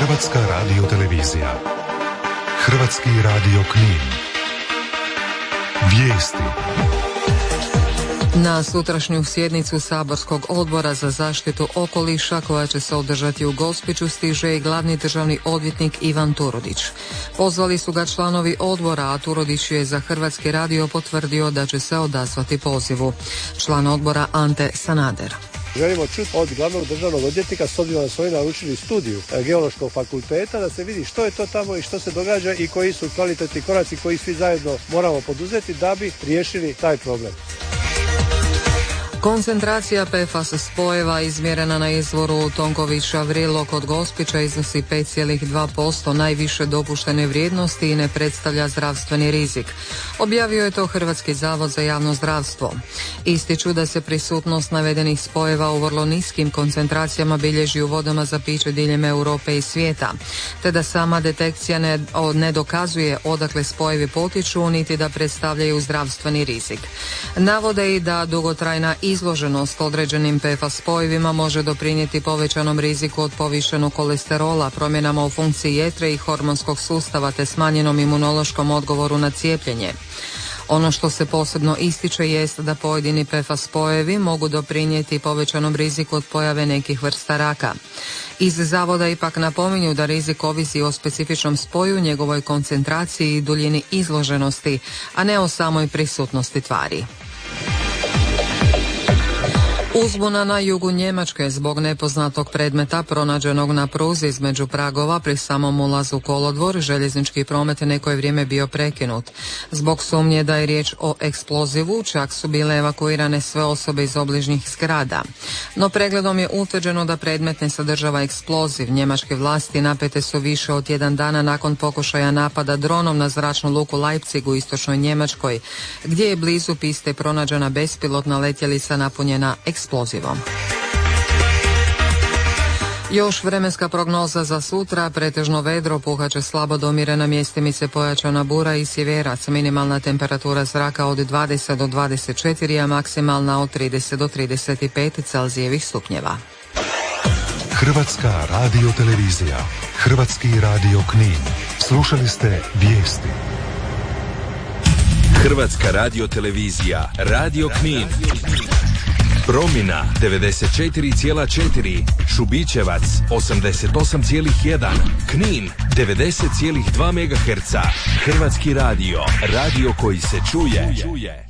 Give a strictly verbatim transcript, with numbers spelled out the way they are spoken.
Hrvatska radiotelevizija. Hrvatski radio Knin. Vijesti. Na sutrašnju sjednicu Saborskog odbora za zaštitu okoliša koja će se održati u Gospiću stiže i glavni državni odvjetnik Ivan Turudić. Pozvali su ga članovi odbora, a Turudić je za Hrvatski radio potvrdio da će se odazvati pozivu. Član odbora Ante Sanader. Želimo čuti od glavnog državnog odvjetnika, s obzirom da su oni naručili studiju Geološkog fakulteta, da se vidi što je to tamo i što se događa i koji su kvalitetni koraci koji svi zajedno moramo poduzeti da bi riješili taj problem. Koncentracija P F A S spojeva izmjerena na izvoru Tonkovića Vrilo kod Gospića iznosi pet zarez dva posto najviše dopuštene vrijednosti i ne predstavlja zdravstveni rizik. Objavio je to Hrvatski zavod za javno zdravstvo. Ističu da se prisutnost navedenih spojeva u vrlo niskim koncentracijama bilježi u vodama za piće diljem Europe i svijeta, te da sama detekcija ne, ne dokazuje odakle spojevi potiču niti da predstavljaju zdravstveni rizik. Navode i da dugotrajna izloženost određenim P F A S spojevima može doprinijeti povećanom riziku od povišenog kolesterola, promjenama u funkciji jetre i hormonskog sustava te smanjenom imunološkom odgovoru na cijepljenje. Ono što se posebno ističe jest da pojedini P F A S spojevi mogu doprinijeti povećanom riziku od pojave nekih vrsta raka. Iz zavoda ipak napominju da rizik ovisi o specifičnom spoju, njegovoj koncentraciji i duljini izloženosti, a ne o samoj prisutnosti tvari. Uzbuna na jugu Njemačke zbog nepoznatog predmeta pronađenog na pruzi između pragova pri samom ulazu u kolodvor, željeznički promet neko je vrijeme bio prekinut. Zbog sumnje da je riječ o eksplozivu, čak su bile evakuirane sve osobe iz obližnjih zgrada. No pregledom je utvrđeno da predmet ne sadržava eksploziv. Njemačke vlasti napete su više od jedan dana nakon pokušaja napada dronom na zračnu luku Leipzig u istočnoj Njemačkoj, gdje je blizu piste pronađena bespilotna letjelica napunjena eksplozivom. Još vremenska prognoza za sutra, pretežno vedro, puhat će slabo do umjerena mjestimice, pojačana bura i sjeverac, minimalna temperatura zraka od dvadeset do dvadeset četiri, a maksimalna od trideset do trideset pet Celzijevih stupnjeva. Hrvatska radiotelevizija, Hrvatski radio Knin. Slušali ste vijesti. Hrvatska radiotelevizija, Radio Knin. Promina devedeset četiri zarez četiri, Šubićevac osamdeset osam zarez jedan, Knin devedeset zarez dva megaherca. Hrvatski radio, radio koji se čuje.